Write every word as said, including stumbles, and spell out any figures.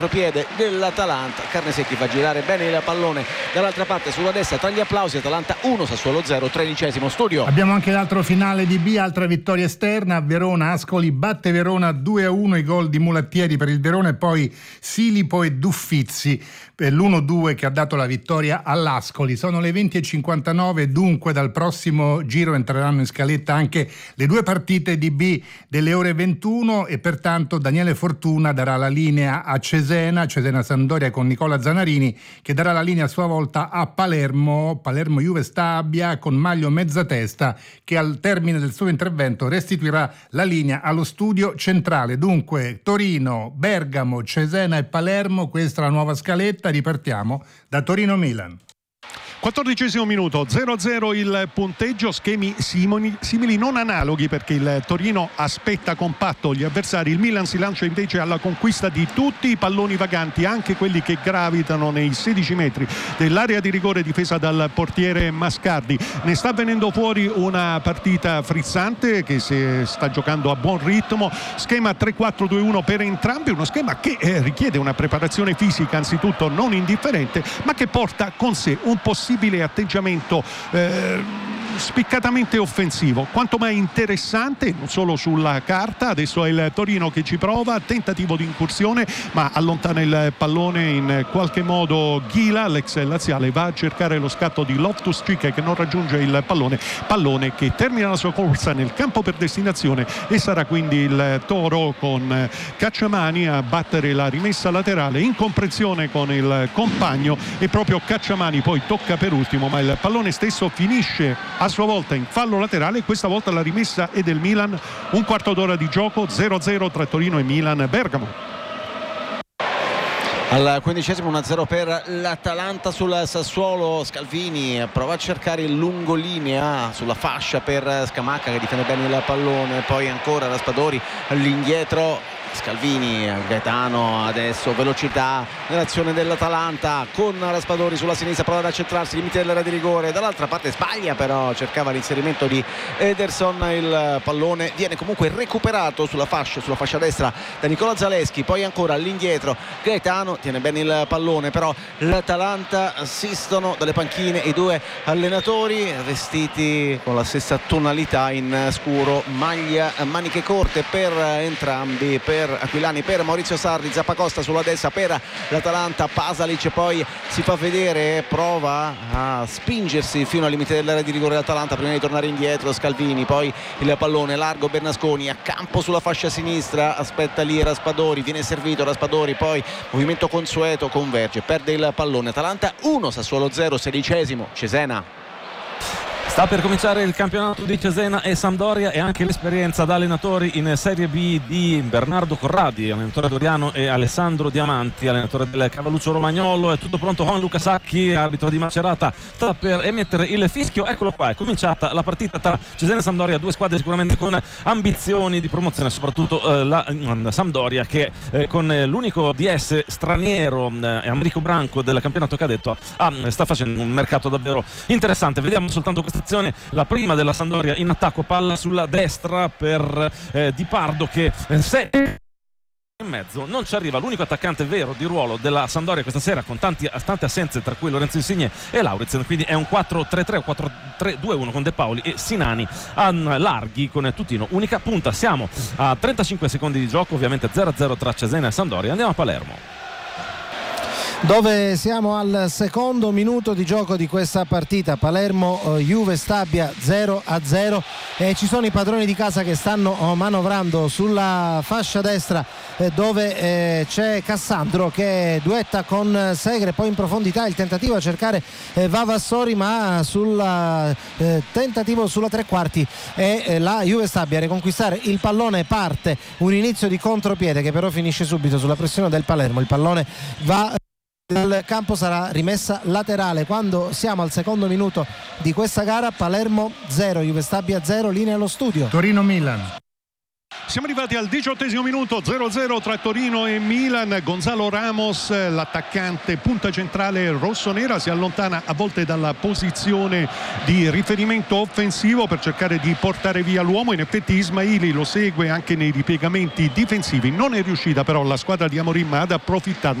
piede dell'Atalanta. Carnesecchi fa girare bene il pallone dall'altra parte sulla destra, tra gli applausi. Atalanta uno, Sassuolo zero, tredicesimo studio. Abbiamo anche l'altro finale di B, altra vittoria esterna. Verona, Ascoli batte Verona due a uno, i gol di Mulattieri per il Verona e poi Silipo e Duffizzi per l'uno due che ha dato la vittoria all'Ascoli. Sono le venti e cinquantanove, dunque dal prossimo giro entreranno in scaletta anche le due partite di B delle ore ventuno e pertanto Daniele Fortuna darà la linea a Cesena, Cesena Sampdoria con Nicola Zanarini, che darà la linea a sua volta a Palermo, Palermo Juve Stabia con Maglio Mezzatesta, che al termine del suo intervento restituirà la linea allo studio centrale. Dunque Torino, Bergamo, Cesena e Palermo, questa è la nuova scaletta. Ripartiamo da Torino-Milan. quattordicesimo minuto, zero a zero il punteggio, schemi simili, simili non analoghi, perché il Torino aspetta compatto gli avversari, il Milan si lancia invece alla conquista di tutti i palloni vaganti, anche quelli che gravitano nei sedici metri dell'area di rigore difesa dal portiere Mascardi. Ne sta venendo fuori una partita frizzante che si sta giocando a buon ritmo, schema tre quattro due uno per entrambi, uno schema che eh, richiede una preparazione fisica anzitutto non indifferente, ma che porta con sé un possibile atteggiamento eh, spiccatamente offensivo, quanto mai interessante, non solo sulla carta. Adesso è il Torino che ci prova, tentativo di incursione ma allontana il pallone in qualche modo Ghila, l'ex laziale, va a cercare lo scatto di Loftus-Cheek che non raggiunge il pallone, pallone che termina la sua corsa nel campo per destinazione e sarà quindi il Toro con Cacciamani a battere la rimessa laterale in comprensione con il compagno, e proprio Cacciamani poi tocca per ultimo, ma il pallone stesso finisce a sua volta in fallo laterale. Questa volta la rimessa è del Milan. Un quarto d'ora di gioco, zero a zero tra Torino e Milan. Bergamo. Al quindicesimo uno a zero per l'Atalanta sul Sassuolo. Scalvini prova a cercare il lungolinea sulla fascia per Scamacca che difende bene il pallone, poi ancora Raspadori all'indietro. Scalvini, Gaetano adesso velocità nell'azione dell'Atalanta con Raspadori sulla sinistra, prova ad accentrarsi, limite dell'area di rigore, dall'altra parte sbaglia, però cercava l'inserimento di Ederson, il pallone viene comunque recuperato sulla fascia, sulla fascia destra da Nicola Zaleschi, poi ancora all'indietro Gaetano tiene bene il pallone, però l'Atalanta assistono dalle panchine i due allenatori vestiti con la stessa tonalità in scuro, maglia maniche corte per entrambi, per Aquilani, per Maurizio Sarri, Zappacosta sulla destra per l'Atalanta, Pasalic poi si fa vedere, prova a spingersi fino al limite dell'area di rigore l'Atalanta prima di tornare indietro. Scalvini, poi il pallone largo, Bernasconi a campo sulla fascia sinistra, aspetta lì Raspadori, viene servito Raspadori, poi movimento consueto, converge, perde il pallone. Atalanta uno, Sassuolo zero, sedicesimo, Cesena. Sta per cominciare il campionato di Cesena e Sampdoria e anche l'esperienza da allenatori in Serie B di Bernardo Corradi, allenatore doriano, e Alessandro Diamanti, allenatore del Cavalluccio Romagnolo. È tutto pronto. Juan Luca Sacchi, arbitro di Macerata, sta per emettere il fischio. Eccolo qua, è cominciata la partita tra Cesena e Sampdoria, due squadre sicuramente con ambizioni di promozione, soprattutto eh, la eh, Sampdoria che eh, con eh, l'unico D S straniero eh, Americo Branco del campionato cadetto ah, sta facendo un mercato davvero interessante. Vediamo soltanto questa azione, la prima della Sampdoria in attacco, palla sulla destra per eh, Di Pardo che eh, se in mezzo non ci arriva l'unico attaccante vero di ruolo della Sampdoria questa sera, con tanti, tante assenze tra cui Lorenzo Insigne e Lauritsen, quindi è un quattro tre tre o quattro tre due uno con De Paoli e Sinani a larghi con Tutino unica punta. Siamo a trentacinque secondi di gioco, ovviamente zero a zero tra Cesena e Sampdoria. Andiamo a Palermo, dove siamo al secondo minuto di gioco di questa partita. Palermo eh, Juve Stabia zero a zero, e ci sono i padroni di casa che stanno oh, manovrando sulla fascia destra eh, dove eh, c'è Cassandro che duetta con Segre, poi in profondità il tentativo a cercare eh, Vavassori, ma sul eh, tentativo sulla tre quarti e eh, la Juve Stabia a riconquistare il pallone. Parte un inizio di contropiede che però finisce subito sulla pressione del Palermo, il pallone va del campo, sarà rimessa laterale. Quando siamo al secondo minuto di questa gara, Palermo zero, Juve Stabia zero, linea allo studio. Torino-Milan. Siamo arrivati al diciottesimo minuto, zero a zero tra Torino e Milan. Gonzalo Ramos, l'attaccante punta centrale rossonera, si allontana a volte dalla posizione di riferimento offensivo per cercare di portare via l'uomo. In effetti Ismaili lo segue anche nei ripiegamenti difensivi. Non è riuscita però la squadra di Amorim ad approfittarne